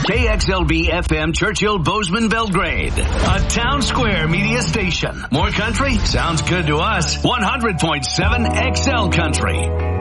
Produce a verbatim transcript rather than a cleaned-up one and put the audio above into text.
K X L B F M Churchill Bozeman Belgrade, a Town Square media station. More country? Sounds good to us. one hundred point seven X L Country.